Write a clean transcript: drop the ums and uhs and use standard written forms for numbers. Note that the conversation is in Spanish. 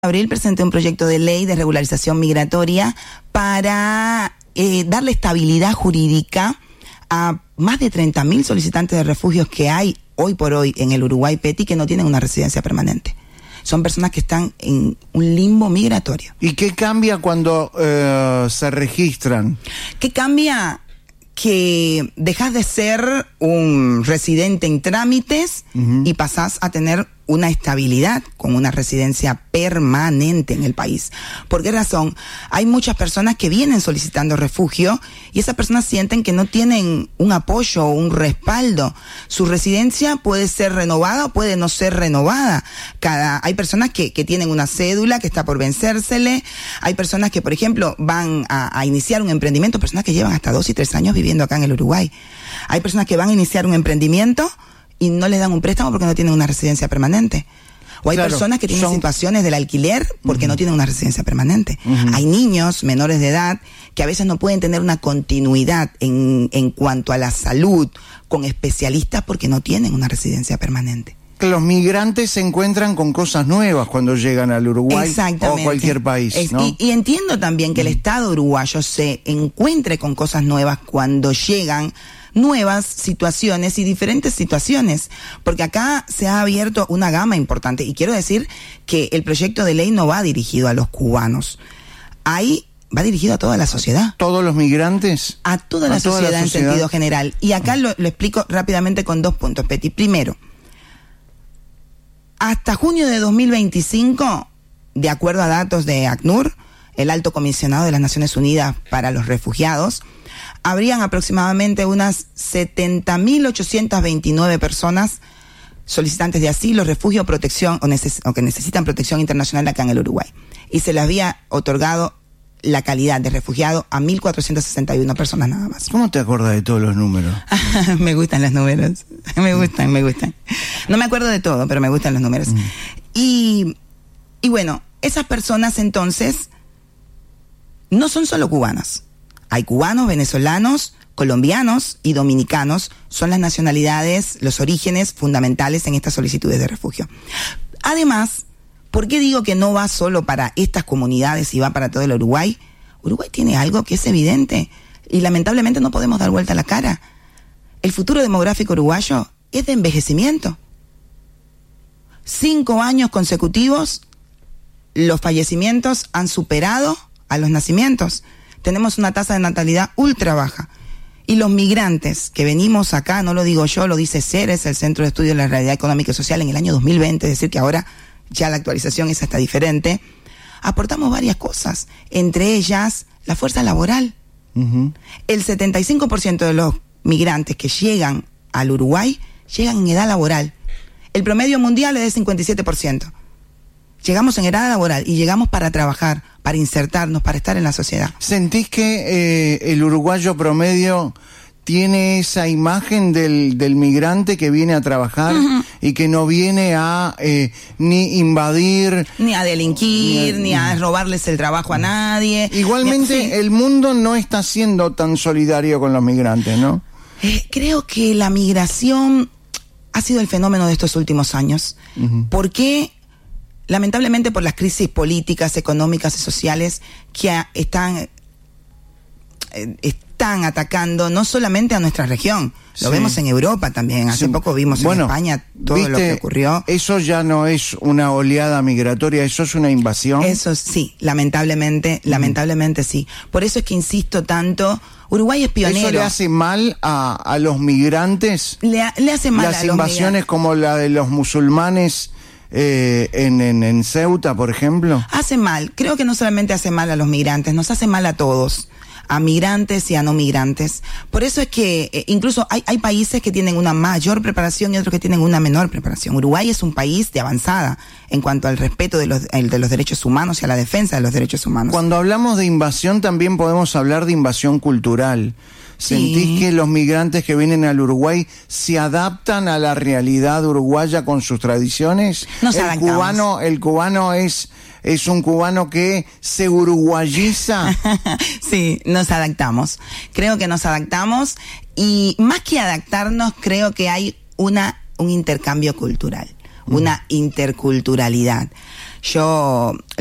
Abril presenté un proyecto de ley de regularización migratoria para darle estabilidad jurídica a más de 30.000 solicitantes de refugios que hay hoy por hoy en el Uruguay, Peti, que no tienen una residencia permanente. Son personas que están en un limbo migratorio. ¿Y qué cambia cuando se registran? ¿Qué cambia? Que dejas de ser un residente en trámites y pasás a tener una estabilidad con una residencia permanente en el país. ¿Por qué razón? Hay muchas personas que vienen solicitando refugio y esas personas sienten que no tienen un apoyo o un respaldo. Su residencia puede ser renovada o puede no ser renovada. Hay personas que tienen una cédula que está por vencérsele. Hay personas que, por ejemplo, van a iniciar un emprendimiento, personas que llevan hasta 2 y 3 años viviendo acá en el Uruguay. Hay personas que van a iniciar un emprendimiento y no les dan un préstamo porque no tienen una residencia permanente. O hay personas que tienen situaciones del alquiler porque no tienen una residencia permanente. Hay niños menores de edad que a veces no pueden tener una continuidad en cuanto a la salud con especialistas porque no tienen una residencia permanente. Los migrantes se encuentran con cosas nuevas cuando llegan al Uruguay o cualquier país, ¿no? Y entiendo también que el Estado uruguayo se encuentre con cosas nuevas cuando llegan nuevas situaciones y diferentes situaciones, porque acá se ha abierto una gama importante y quiero decir que el proyecto de ley no va dirigido a los cubanos, va dirigido a toda la sociedad. ¿Todos los migrantes? A toda la sociedad en sentido general. Y acá lo explico rápidamente con 2 puntos, Peti. Primero, hasta junio de 2025, de acuerdo a datos de ACNUR, el Alto Comisionado de las Naciones Unidas para los Refugiados, habrían aproximadamente unas 70.829 personas solicitantes de asilo, refugio, protección o que necesitan protección internacional acá en el Uruguay. Y se les había otorgado la calidad de refugiado a 1.461 personas nada más. ¿Cómo te acuerdas de todos los números? Me gustan los números. Me gustan. No me acuerdo de todo, pero me gustan los números. Y bueno, esas personas entonces no son solo cubanas. Hay cubanos, venezolanos, colombianos y dominicanos. Son las nacionalidades, los orígenes fundamentales en estas solicitudes de refugio. Además, ¿por qué digo que no va solo para estas comunidades y va para todo el Uruguay? Uruguay tiene algo que es evidente y lamentablemente no podemos dar vuelta a la cara. El futuro demográfico uruguayo es de envejecimiento. 5 años consecutivos, los fallecimientos han superado a los nacimientos. Tenemos una tasa de natalidad ultra baja. Y los migrantes que venimos acá, no lo digo yo, lo dice CERES, el Centro de Estudios de la Realidad Económica y Social, en el año 2020, es decir que ahora ya la actualización es hasta diferente, aportamos varias cosas, entre ellas la fuerza laboral. El 75% de los migrantes que llegan al Uruguay llegan en edad laboral. El promedio mundial es de 57%. Llegamos en edad laboral y llegamos para trabajar, para insertarnos, para estar en la sociedad. ¿Sentís que el uruguayo promedio tiene esa imagen del migrante que viene a trabajar y que no viene a ni invadir, ni a delinquir, ni a robarles el trabajo a nadie? Igualmente, el mundo no está siendo tan solidario con los migrantes, ¿no? Creo que la migración ha sido el fenómeno de estos últimos años. ¿Por qué? Lamentablemente por las crisis políticas, económicas y sociales que están atacando no solamente a nuestra región, lo vemos en Europa también. Hace poco vimos en España todo lo que ocurrió. Eso ya no es una oleada migratoria, eso es una invasión. Eso sí, lamentablemente sí. Por eso es que insisto tanto, Uruguay es pionero. ¿Eso le hace mal a los migrantes? Le hace mal a los migrantes. Las invasiones como la de los musulmanes en Ceuta, por ejemplo. Hace mal, creo que no solamente hace mal a los migrantes, nos hace mal a todos, a migrantes y a no migrantes. Por eso es que incluso hay países que tienen una mayor preparación y otros que tienen una menor preparación. Uruguay es un país de avanzada en cuanto al respeto de los derechos humanos y a la defensa de los derechos humanos. Cuando hablamos de invasión también podemos hablar de invasión cultural. ¿Sentís que los migrantes que vienen al Uruguay se adaptan a la realidad uruguaya con sus tradiciones? Nos adaptamos. El cubano es un cubano que se uruguayiza. Sí, nos adaptamos. Creo que nos adaptamos y más que adaptarnos, creo que hay un intercambio cultural, una interculturalidad. yo